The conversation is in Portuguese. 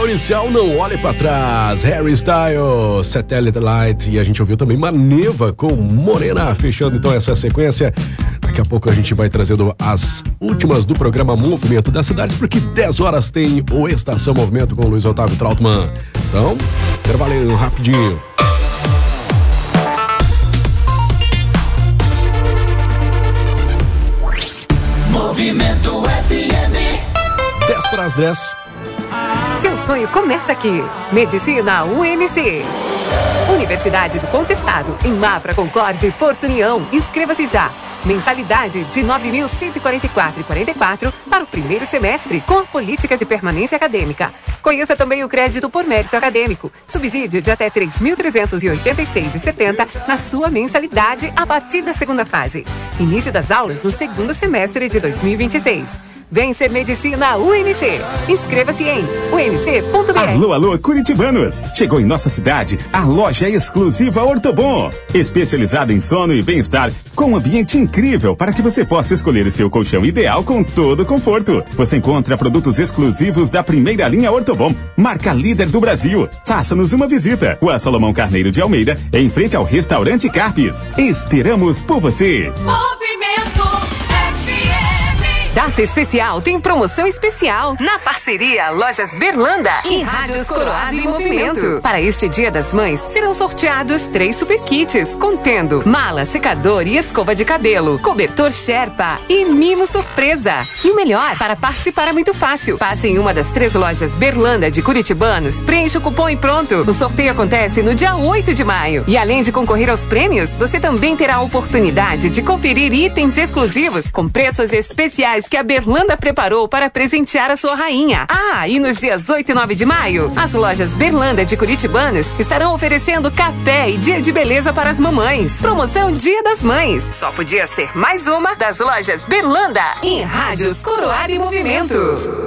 Pontapé inicial, não olhe pra trás. Harry Styles, Satellite Light. E a gente ouviu também Maneva com Morena. Fechando então essa sequência. Daqui a pouco a gente vai trazendo as últimas do programa Movimento das Cidades, porque 10 horas tem o Estação Movimento com o Luiz Otávio Trautmann. Então, intervalinho rapidinho. Movimento FM 10 para as 10. Seu sonho começa aqui. Medicina UNC. Universidade do Contestado, em Mafra, Concórdia e Porto União. Inscreva-se já. Mensalidade de R$ 9.144,44 para o primeiro semestre, com a política de permanência acadêmica. Conheça também o crédito por mérito acadêmico. Subsídio de até R$ 3.386,70 na sua mensalidade a partir da segunda fase. Início das aulas no segundo semestre de 2026. Vem ser Medicina UNC. Inscreva-se em unc.br. Alô, alô, curitibanos! Chegou em nossa cidade a loja exclusiva Ortobon. Especializada em sono e bem-estar, com um ambiente incrível para que você possa escolher o seu colchão ideal com todo o conforto. Você encontra produtos exclusivos da primeira linha Ortobon, marca líder do Brasil. Faça-nos uma visita. Rua Salomão Carneiro de Almeida, em frente ao restaurante Carpes. Esperamos por você. Movimento Data especial tem promoção especial na parceria Lojas Berlanda e Rádios Coroado em Movimento. Para este Dia das Mães, serão sorteados 3 super kits, contendo mala, secador e escova de cabelo, cobertor Sherpa e mimo surpresa. E o melhor, para participar é muito fácil. Passe em uma das 3 lojas Berlanda de Curitibanos, preencha o cupom e pronto. O sorteio acontece no dia 8 de maio. E além de concorrer aos prêmios, você também terá a oportunidade de conferir itens exclusivos com preços especiais que a Berlanda preparou para presentear a sua rainha. Ah, e nos dias 8 e 9 de maio, as lojas Berlanda de Curitibanos estarão oferecendo café e dia de beleza para as mamães. Promoção Dia das Mães. Só podia ser mais uma das lojas Berlanda em Rádios Coroado em Movimento.